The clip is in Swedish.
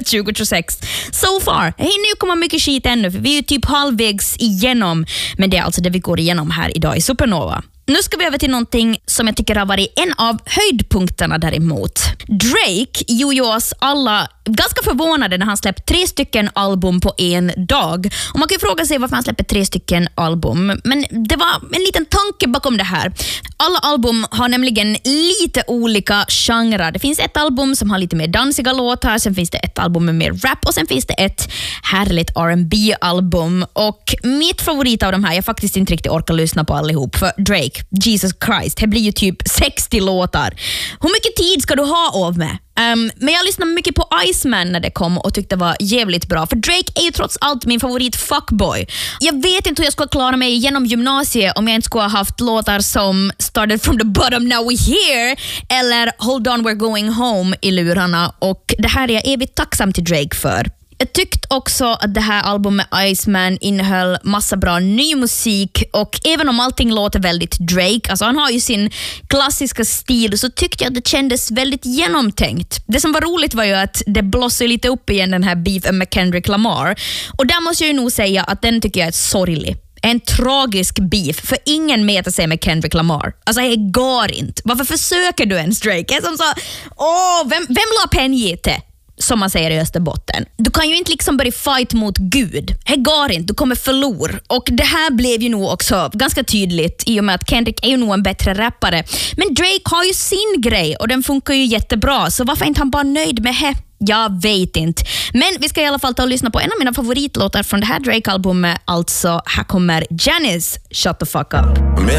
2026. So far. Hej, nu kommer mycket skit ännu för vi är ju typ halvvägs igenom. Men det är alltså det vi går igenom här idag i Supernova. Nu ska vi över till någonting som jag tycker har varit en av höjdpunkterna däremot. Drake gjorde oss alla ganska förvånade när han släppte 3 stycken album på en dag. Och man kan ju fråga sig varför han släpper 3 stycken album. Men det var en liten tanke bakom det här. Alla album har nämligen lite olika genrer. Det finns ett album som har lite mer dansiga låtar. Sen finns det ett album med mer rap. Och sen finns det ett härligt R&B-album. Och mitt favorit av de här, jag faktiskt inte riktigt orkar lyssna på allihop. För Drake, Jesus Christ, det blir ju typ 60 låtar. Hur mycket tid ska du ha av mig? Men jag lyssnade mycket på Iceman när det kom och tyckte det var jävligt bra. För Drake är ju trots allt min favorit fuckboy. Jag vet inte hur jag ska klara mig genom gymnasiet om jag inte skulle ha haft låtar som Started from the bottom, now we're here eller Hold on, we're going home i lurarna. Och det här är jag evigt tacksam till Drake för. Jag tyckte också att det här albumet Iceman innehöll massa bra ny musik och även om allting låter väldigt Drake, alltså han har ju sin klassiska stil, så tyckte jag att det kändes väldigt genomtänkt. Det som var roligt var ju att det blossade lite upp igen den här beefen med Kendrick Lamar, och där måste jag ju nog säga att den tycker jag är sorglig. En tragisk beef, för ingen mäter sig med Kendrick Lamar. Alltså det går inte. Varför försöker du ens, Drake? Jag som sa, vem la penjete? Som man säger i Österbotten. Du kan ju inte liksom börja fight mot Gud. Det går inte, du kommer förlora. Och det här blev ju nog också ganska tydligt i och med att Kendrick är ju nog en bättre rappare. Men Drake har ju sin grej och den funkar ju jättebra. Så varför är inte han bara nöjd med det? Jag vet inte. Men vi ska i alla fall ta och lyssna på en av mina favoritlåtar från det här Drake-albumet. Alltså, här kommer Janice, Shut the fuck up.